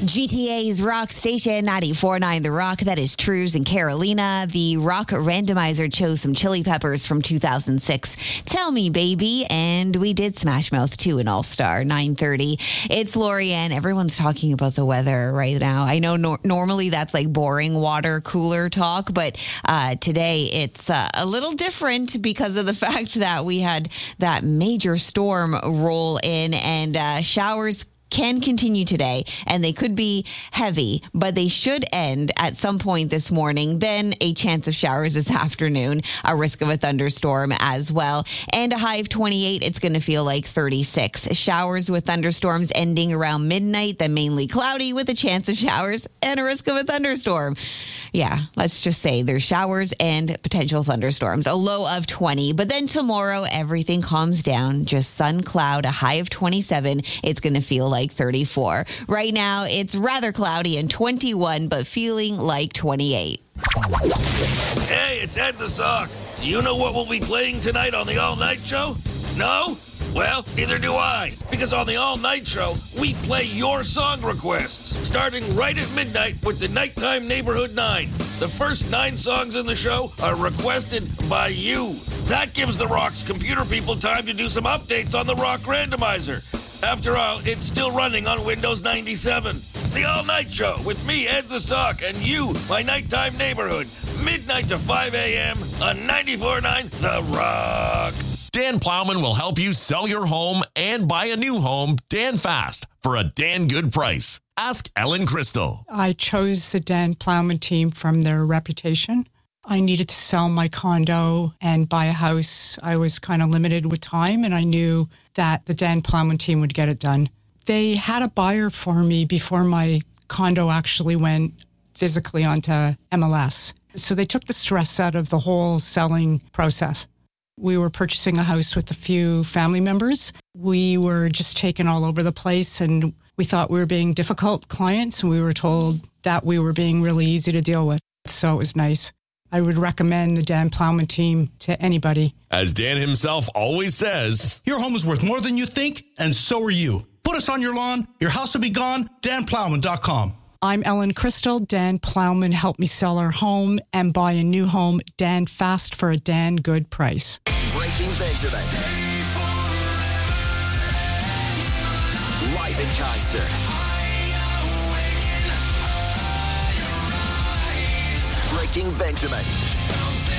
GTA's Rock Station 94.9 The Rock. That is Trues and Carolina. The Rock Randomizer chose some Chili Peppers from 2006. Tell Me Baby. And we did Smash Mouth 2 in All-Star 9:30. It's Lori-Ann. Everyone's talking about the weather right now. I know normally that's like boring water cooler talk, but today it's a little different because of the fact that we had that major storm roll in, and showers can continue today, and they could be heavy, but they should end at some point this morning. Then a chance of showers this afternoon, a risk of a thunderstorm as well, and a high of 28. It's going to feel like 36. Showers with thunderstorms ending around midnight, then mainly cloudy with a chance of showers and a risk of a thunderstorm. Yeah, let's just say there's showers and potential thunderstorms. A low of 20, but then tomorrow everything calms down. Just sun, cloud, a high of 27. It's going to feel like 34. Right now, it's rather cloudy and 21, but feeling like 28. Hey, it's Ed the Sock. Do you know what we'll be playing tonight on the All Night Show? No? Well, neither do I. Because on the All Night Show, we play your song requests, starting right at midnight with the Nighttime Neighborhood 9. The first 9 songs in the show are requested by you. That gives the Rock's computer people time to do some updates on the Rock Randomizer. After all, it's still running on Windows 97. The All Night Show with me, Ed the Sock, and you, my nighttime neighborhood. Midnight to 5 a.m. on 94.9 The Rock. Dan Plowman will help you sell your home and buy a new home Dan fast for a Dan good price. Ask Ellen Crystal. I chose the Dan Plowman team from their reputation. I needed to sell my condo and buy a house. I was kind of limited with time, and I knew that the Dan Plowman team would get it done. They had a buyer for me before my condo actually went physically onto MLS. So they took the stress out of the whole selling process. We were purchasing a house with a few family members. We were just taken all over the place, and we thought we were being difficult clients, and we were told that we were being really easy to deal with. So it was nice. I would recommend the Dan Plowman team to anybody. As Dan himself always says, your home is worth more than you think, and so are you. Put us on your lawn, your house will be gone, danplowman.com. I'm Ellen Crystal. Dan Plowman helped me sell our home and buy a new home, Dan fast for a Dan good price. Breaking Benjamin. Live in concert. Breaking Benjamin.